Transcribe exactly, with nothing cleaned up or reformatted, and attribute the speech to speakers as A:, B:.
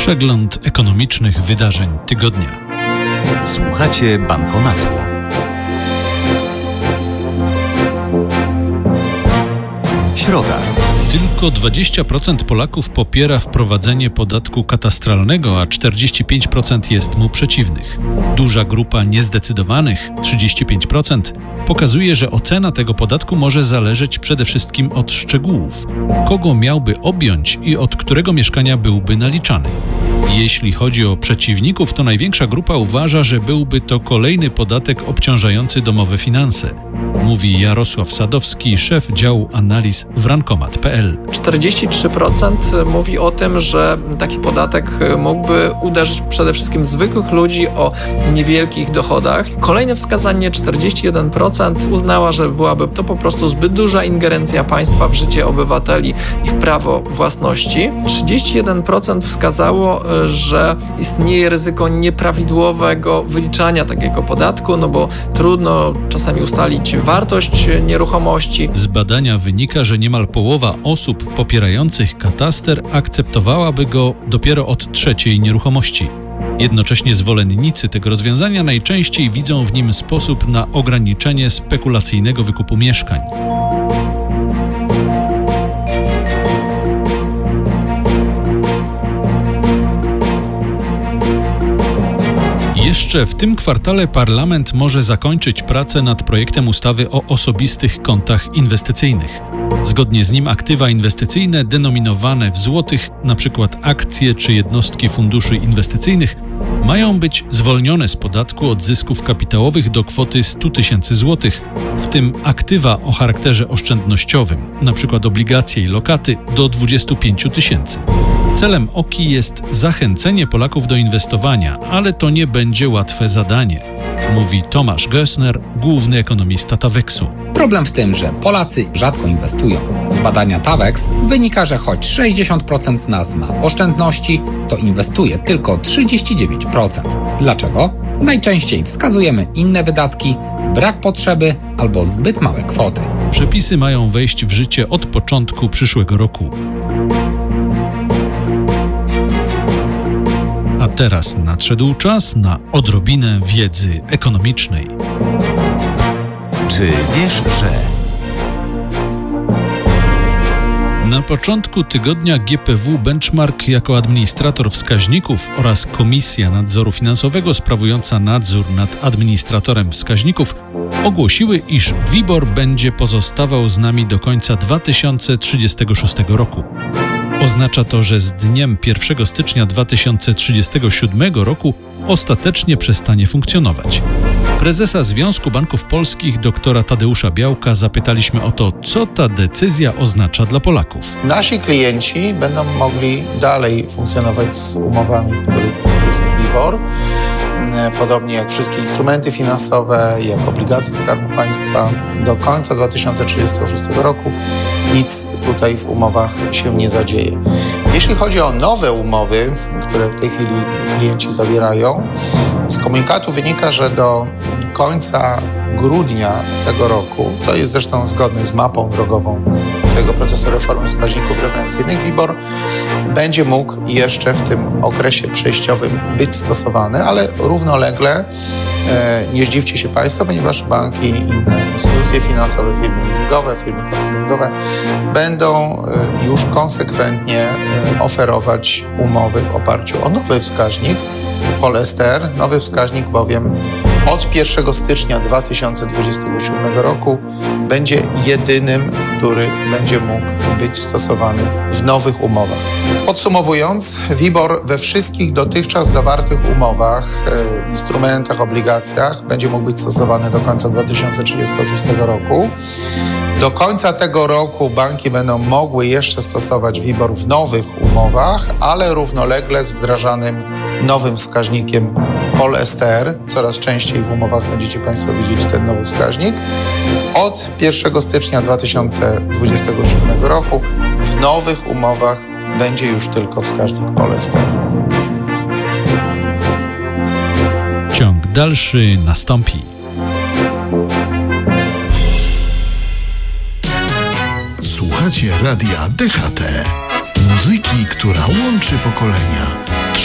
A: Przegląd ekonomicznych wydarzeń tygodnia.
B: Słuchacie Bankomatu. Środa.
A: Tylko dwadzieścia procent Polaków popiera wprowadzenie podatku katastralnego, a czterdzieści pięć procent jest mu przeciwnych. Duża grupa niezdecydowanych, trzydzieści pięć procent, pokazuje, że ocena tego podatku może zależeć przede wszystkim od szczegółów. Kogo miałby objąć i od którego mieszkania byłby naliczany? Jeśli chodzi o przeciwników, to największa grupa uważa, że byłby to kolejny podatek obciążający domowe finanse. Mówi Jarosław Sadowski, szef działu analiz w rankomat kropka p l.
C: czterdzieści trzy procent mówi o tym, że taki podatek mógłby uderzyć przede wszystkim zwykłych ludzi o niewielkich dochodach. Kolejne wskazanie, czterdzieści jeden procent uznała, że byłaby to po prostu zbyt duża ingerencja państwa w życie obywateli i w prawo własności. trzydzieści jeden procent wskazało, że istnieje ryzyko nieprawidłowego wyliczania takiego podatku, no bo trudno czasami ustalić wartość nieruchomości.
A: Z badania wynika, że niemal połowa osób popierających kataster akceptowałaby go dopiero od trzeciej nieruchomości. Jednocześnie zwolennicy tego rozwiązania najczęściej widzą w nim sposób na ograniczenie spekulacyjnego wykupu mieszkań. Jeszcze w tym kwartale parlament może zakończyć pracę nad projektem ustawy o osobistych kontach inwestycyjnych. Zgodnie z nim aktywa inwestycyjne denominowane w złotych, np. akcje czy jednostki funduszy inwestycyjnych, mają być zwolnione z podatku od zysków kapitałowych do kwoty sto tysięcy złotych, w tym aktywa o charakterze oszczędnościowym, np. obligacje i lokaty, do dwudziestu pięciu tysięcy. Celem O K I jest zachęcenie Polaków do inwestowania, ale to nie będzie łatwe zadanie, mówi Tomasz Gössner, główny ekonomista Taweksu.
D: Problem w tym, że Polacy rzadko inwestują. Z badania Tawex wynika, że choć sześćdziesiąt procent z nas ma oszczędności, to inwestuje tylko trzydzieści dziewięć procent. Dlaczego? Najczęściej wskazujemy inne wydatki, brak potrzeby albo zbyt małe kwoty.
A: Przepisy mają wejść w życie od początku przyszłego roku. A teraz nadszedł czas na odrobinę wiedzy ekonomicznej.
B: Czy wiesz, że...
A: Na początku tygodnia G P W Benchmark jako administrator wskaźników oraz Komisja Nadzoru Finansowego sprawująca nadzór nad administratorem wskaźników ogłosiły, iż WIBOR będzie pozostawał z nami do końca dwa tysiące trzydziestego szóstego roku. Oznacza to, że z dniem pierwszego stycznia dwa tysiące trzydziestego siódmego roku ostatecznie przestanie funkcjonować. Prezesa Związku Banków Polskich doktora Tadeusza Białka zapytaliśmy o to, co ta decyzja oznacza dla Polaków.
E: Nasi klienci będą mogli dalej funkcjonować z umowami, w których jest WIBOR. Podobnie jak wszystkie instrumenty finansowe, jak obligacje Skarbu Państwa do końca dwa tysiące trzydziestego szóstego roku nic tutaj w umowach się nie zadzieje. Jeśli chodzi o nowe umowy, które w tej chwili klienci zawierają, z komunikatu wynika, że do końca grudnia tego roku, co jest zresztą zgodne z mapą drogową tego procesu reformy wskaźników referencyjnych, WIBOR będzie mógł jeszcze w tym okresie przejściowym być stosowany, ale równolegle e, nie zdziwcie się Państwo, ponieważ banki i inne instytucje finansowe, firmy leasingowe, firmy faktoringowe będą e, już konsekwentnie e, oferować umowy w oparciu o nowy wskaźnik Polester. Nowy wskaźnik bowiem od pierwszego stycznia dwa tysiące dwudziestego siódmego roku będzie jedynym, który będzie mógł być stosowany w nowych umowach. Podsumowując, WIBOR we wszystkich dotychczas zawartych umowach, e, instrumentach, obligacjach będzie mógł być stosowany do końca dwa tysiące trzydziestego szóstego roku. Do końca tego roku banki będą mogły jeszcze stosować WIBOR w nowych umowach, ale równolegle z wdrażanym nowym wskaźnikiem Polester. Coraz częściej w umowach będziecie Państwo widzieć ten nowy wskaźnik. Od pierwszego stycznia dwa tysiące dwudziestego siódmego roku w nowych umowach będzie już tylko wskaźnik Polester.
A: Ciąg dalszy nastąpi.
F: Słuchacie radia D H T. Muzyki marki, która łączy pokolenia.